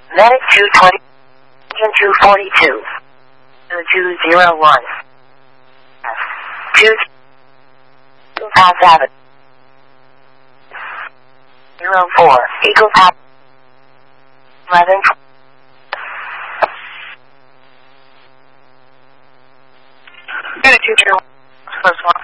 Medic 220, engine 242, 2201, 2 Pass Avenue, 04, Eagle Pass, 11, Medic 221, first one.